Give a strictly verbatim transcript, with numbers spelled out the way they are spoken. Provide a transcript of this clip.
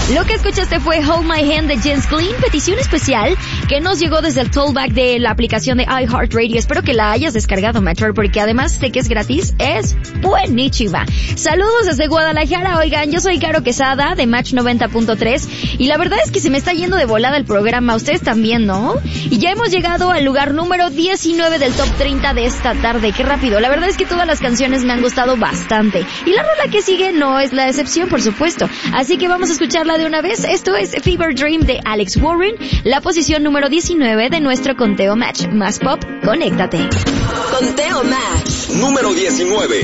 Lo que escuchaste fue Hold My Hand de Jens Glynn, petición especial que nos llegó desde el tollback de la aplicación de iHeartRadio. Espero que la hayas descargado, Metro, porque además de que es gratis, es buenísima. Saludos desde Guadalajara. Oigan, yo soy Caro Quesada de Match noventa punto tres y la verdad es que se me está yendo de volada el programa. Ustedes también, ¿no? Y ya hemos llegado al lugar número diecinueve del top treinta de esta tarde. Qué rápido. La verdad es que todas las canciones me han gustado bastante. Y la rola que sigue no es la excepción, por supuesto. Así que vamos a escucharla de una vez. Esto es Fever Dream de Alex Warren, la posición número diecinueve de nuestro conteo Match. Más pop, conéctate. Conteo Match número diecinueve.